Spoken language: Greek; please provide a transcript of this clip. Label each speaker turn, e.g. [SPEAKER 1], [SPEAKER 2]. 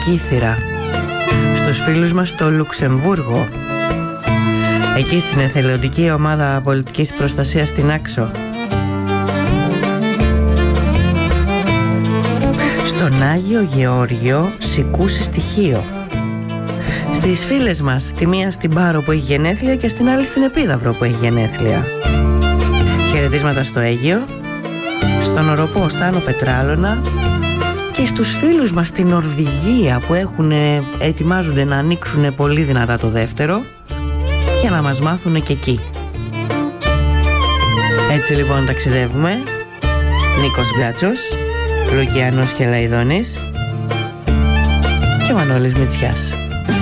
[SPEAKER 1] Κύθυρα, στους φίλους μας στο Λουξεμβούργο, εκεί στην εθελοντική ομάδα πολιτικής προστασίας στην Άξο, στον Άγιο Γεώργιο Σικούση Στοιχείο, στις φίλες μας, τη μία στην Πάρο που έχει γενέθλια και στην άλλη στην Επίδαυρο που έχει γενέθλια. Χαιρετίσματα στο Αίγιο, στον Οροπό Στάνο Πετράλωνα και στους φίλους μας στην Νορβηγία που ετοιμάζονται να ανοίξουν πολύ δυνατά το δεύτερο για να μας μάθουν και εκεί. Έτσι λοιπόν ταξιδεύουμε. Νίκος Γκάτσος, Λουκιανός Χελαϊδόνης και Μανώλης Μητσιάς.